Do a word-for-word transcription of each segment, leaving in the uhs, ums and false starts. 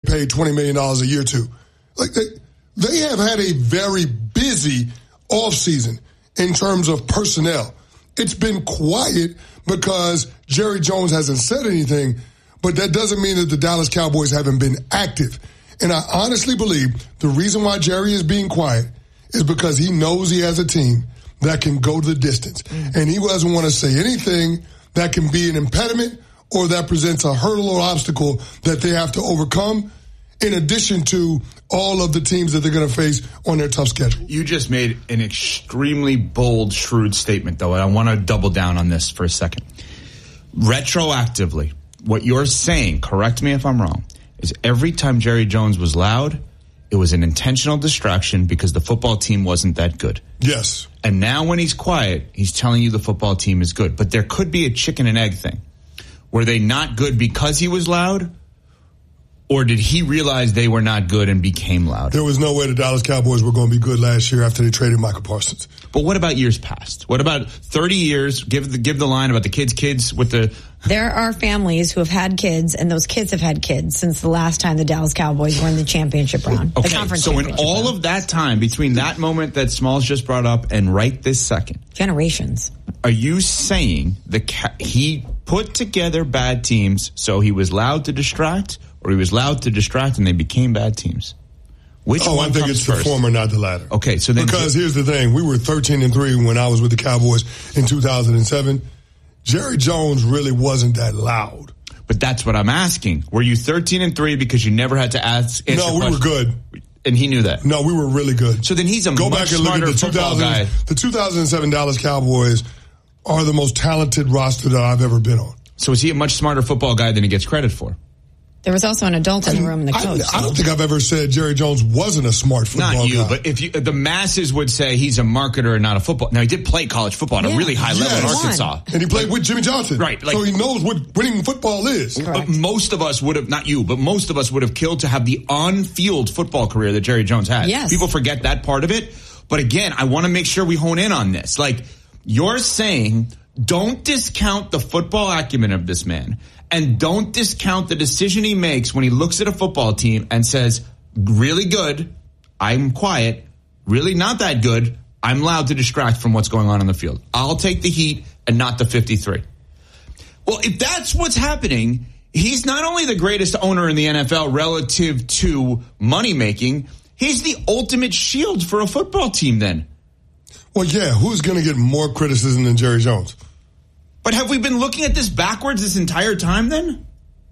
paid twenty million dollars a year to. Like they, they have had a very busy offseason in terms of personnel. It's been quiet because Jerry Jones hasn't said anything, but that doesn't mean that the Dallas Cowboys haven't been active. And I honestly believe the reason why Jerry is being quiet is because he knows he has a team that can go the distance. Mm. And he doesn't want to say anything that can be an impediment or that presents a hurdle or obstacle that they have to overcome, in addition to all of the teams that they're going to face on their tough schedule. You just made an extremely bold, shrewd statement, though, and I want to double down on this for a second. Retroactively, what you're saying, correct me if I'm wrong, is every time Jerry Jones was loud, it was an intentional distraction because the football team wasn't that good. Yes. And now when he's quiet, he's telling you the football team is good. But there could be a chicken and egg thing. Were they not good because he was loud? Or did he realize they were not good and became loud? There was no way the Dallas Cowboys were going to be good last year after they traded Michael Parsons. But what about years past? What about thirty years? Give the give the line about the kids' kids with the... There are families who have had kids, and those kids have had kids since the last time the Dallas Cowboys were in the championship round. Okay, the conference so in championship all round. of that time, between that moment that Smalls just brought up and right this second... Generations. Are you saying the ca- he put together bad teams so he was loud to distract, or he was loud to distract and they became bad teams? Which oh, one I think comes it's first? the former, not the latter. Okay, so then... Because here's the thing. We were thirteen and three when I was with the Cowboys in two thousand seven. Jerry Jones really wasn't that loud. But that's what I'm asking. Were you thirteen and three because you never had to ask? No, we were good. And he knew that? No, we were really good. So then he's a Go much back and look at the two thousand, the two thousand seven Dallas Cowboys are the most talented roster that I've ever been on. So is he a much smarter football guy than he gets credit for? There was also an adult in the room in the coach. I, I don't think I've ever said Jerry Jones wasn't a smart football guy. Not you, guy. but if you, the masses would say he's a marketer and not a football. Now, he did play college football at yeah. a really high level yes. in Arkansas. And he played with Jimmy Johnson. Right. Like, so he knows what winning football is. But most of us would have, not you, but most of us would have killed to have the on-field football career that Jerry Jones had. Yes. People forget that part of it. But again, I want to make sure we hone in on this. Like, you're saying, don't discount the football acumen of this man. And don't discount the decision he makes when he looks at a football team and says, really good, I'm quiet. Really not that good, I'm loud to distract from what's going on on the field. I'll take the heat and not the fifty-three. Well, if that's what's happening, he's not only the greatest owner in the N F L relative to money making, he's the ultimate shield for a football team then. Well, yeah, who's going to get more criticism than Jerry Jones? But have we been looking at this backwards this entire time then?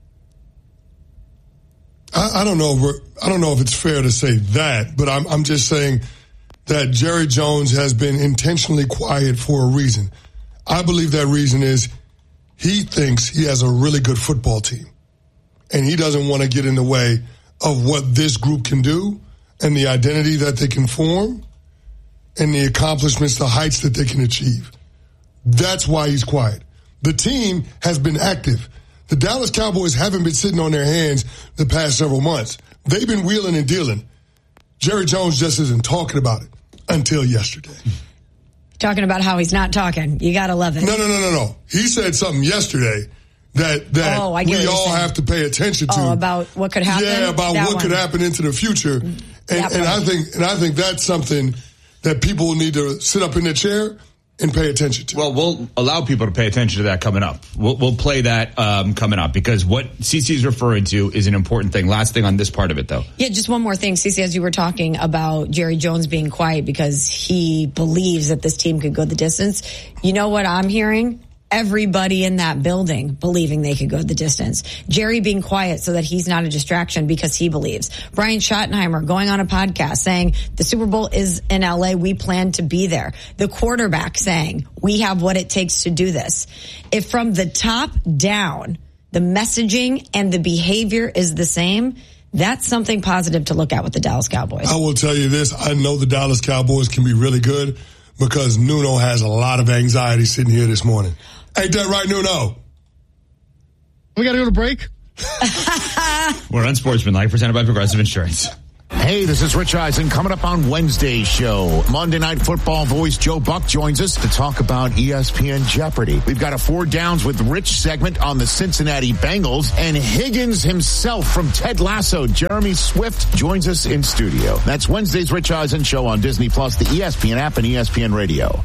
I, I don't know if we're, I don't know if it's fair to say that, but I'm, I'm just saying that Jerry Jones has been intentionally quiet for a reason. I believe that reason is he thinks he has a really good football team, and he doesn't want to get in the way of what this group can do and the identity that they can form and the accomplishments, the heights that they can achieve. That's why he's quiet. The team has been active. The Dallas Cowboys haven't been sitting on their hands the past several months. They've been wheeling and dealing. Jerry Jones just isn't talking about it until yesterday. Talking about how he's not talking. You got to love it. No, no, no, no, no. He said something yesterday that, that oh, I get we what all you're saying. have to pay attention to. Oh, about what could happen? Yeah, about that what one. could happen into the future. And, and I think and I think that's something that people need to sit up in their chair and pay attention to. Well, we'll allow people to pay attention to that coming up. We'll, we'll play that um, coming up because what CeCe is referring to is an important thing. Last thing on this part of it, though. Yeah, just one more thing, CeCe, as you were talking about Jerry Jones being quiet because he believes that this team could go the distance. You know what I'm hearing? Everybody in that building believing they could go the distance. Jerry being quiet so that he's not a distraction because he believes. Brian Schottenheimer going on a podcast saying the Super Bowl is in L A. We plan to be there. The quarterback saying we have what it takes to do this. If from the top down, the messaging and the behavior is the same, that's something positive to look at with the Dallas Cowboys. I will tell you this. I know the Dallas Cowboys can be really good because Nuno has a lot of anxiety sitting here this morning. Ain't that right, Nuno? We got to go to break. We're Unsportsmanlike, presented by Progressive Insurance. Hey. Hey, this is Rich Eisen. Coming up on Wednesday's show, Monday Night Football voice Joe Buck joins us to talk about E S P N Jeopardy. We've got a Four Downs with Rich segment on the Cincinnati Bengals, and Higgins himself from Ted Lasso, Jeremy Swift, joins us in studio. That's Wednesday's Rich Eisen show on Disney Plus, the E S P N app, and E S P N Radio.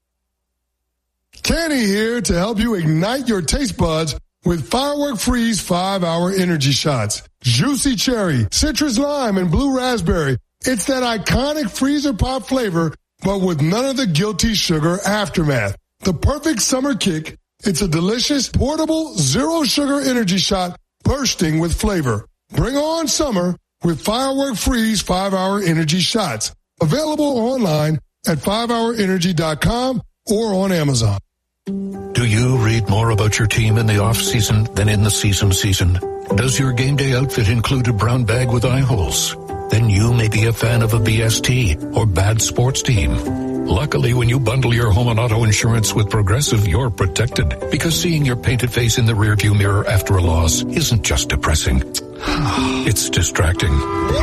Kenny here to help you ignite your taste buds with Firework Freeze five hour energy shots. Juicy cherry, citrus lime, and blue raspberry. It's that iconic freezer pop flavor, but with none of the guilty sugar aftermath. The perfect summer kick. It's a delicious, portable, zero sugar energy shot bursting with flavor. Bring on summer with Firework Freeze five hour energy shots. Available online at five hour energy dot com or on Amazon. Do you read more about your team in the off-season than in the season season? Does your game day outfit include a brown bag with eye holes? Then you may be a fan of a B S T or bad sports team. Luckily, when you bundle your home and auto insurance with Progressive, you're protected, because seeing your painted face in the rearview mirror after a loss isn't just depressing. It's distracting.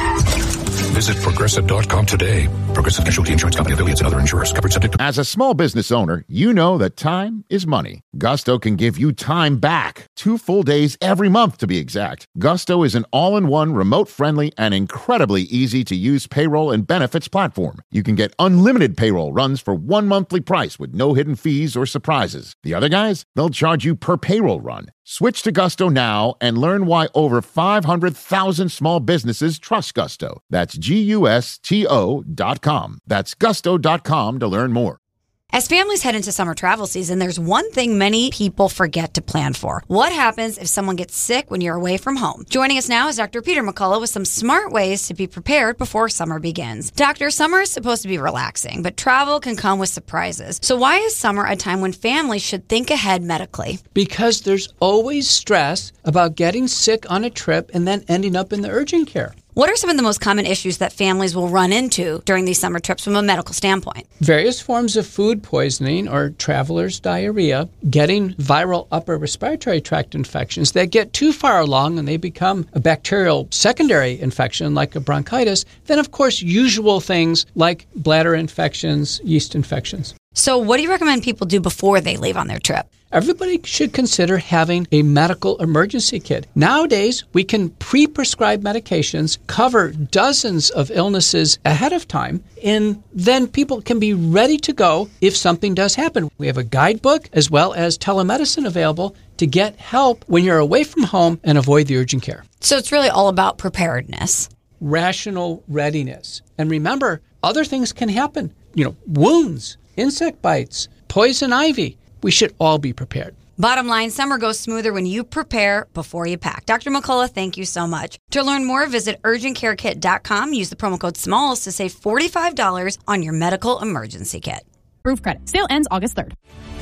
Visit Progressive dot com today. Progressive Casualty Insurance Company, affiliates, and other insurers. Covered subject to... As a small business owner, you know that time is money. Gusto can give you time back. Two full days every month, to be exact. Gusto is an all-in-one, remote-friendly, and incredibly easy-to-use payroll and benefits platform. You can get unlimited payroll runs for one monthly price with no hidden fees or surprises. The other guys, they'll charge you per payroll run. Switch to Gusto now and learn why over five hundred thousand small businesses trust Gusto. That's G U S T O dot com. That's gusto dot com to learn more. As families head into summer travel season, there's one thing many people forget to plan for. What happens if someone gets sick when you're away from home? Joining us now is Doctor Peter McCullough with some smart ways to be prepared before summer begins. Doctor, summer is supposed to be relaxing, but travel can come with surprises. So why is summer a time when families should think ahead medically? Because there's always stress about getting sick on a trip and then ending up in the urgent care. What are some of the most common issues that families will run into during these summer trips from a medical standpoint? Various forms of food poisoning or traveler's diarrhea, getting viral upper respiratory tract infections that get too far along and they become a bacterial secondary infection like a bronchitis. Then, of course, usual things like bladder infections, yeast infections. So what do you recommend people do before they leave on their trip? Everybody should consider having a medical emergency kit. Nowadays, we can pre-prescribe medications, cover dozens of illnesses ahead of time, and then people can be ready to go if something does happen. We have a guidebook as well as telemedicine available to get help when you're away from home and avoid the urgent care. So it's really all about preparedness. Rational readiness. And remember, other things can happen. You know, wounds, insect bites, poison ivy. We should all be prepared. Bottom line, summer goes smoother when you prepare before you pack. Doctor McCullough, thank you so much. To learn more, visit urgent care kit dot com. Use the promo code SMALLS to save forty-five dollars on your medical emergency kit. Proof credit. Sale ends August third.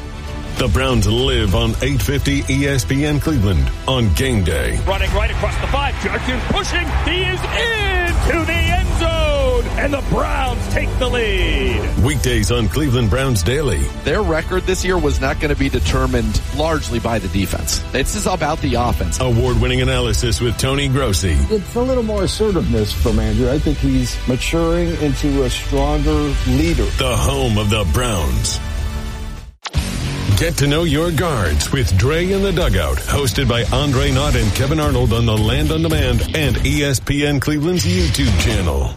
The Browns live on eight fifty E S P N Cleveland on game day. Running right across the five. Jarkin pushing. He is into the end zone. And the Browns take the lead. Weekdays on Cleveland Browns Daily. Their record this year was not going to be determined largely by the defense. This is about the offense. Award-winning analysis with Tony Grossi. It's a little more assertiveness from Andrew. I think he's maturing into a stronger leader. The home of the Browns. Get to know your guards with Dre in the Dugout, hosted by Andre Knott and Kevin Arnold on the Land on Demand and E S P N Cleveland's YouTube channel.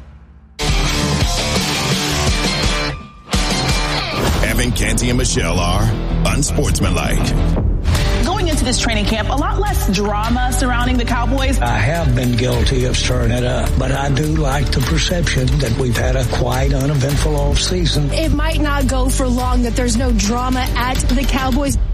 Evan Canty and Michelle are unsportsmanlike. Going into this training camp, a lot less drama surrounding the Cowboys. I have been guilty of stirring it up, but I do like the perception that we've had a quiet, uneventful off season. It might not go for long that there's no drama at the Cowboys.